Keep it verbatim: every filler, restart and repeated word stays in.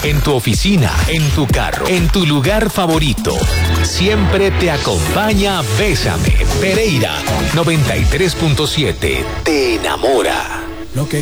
en tu oficina, en tu carro, en tu lugar favorito. Siempre te acompaña Bésame. Pereira noventa y tres punto siete. Te enamora. Lo que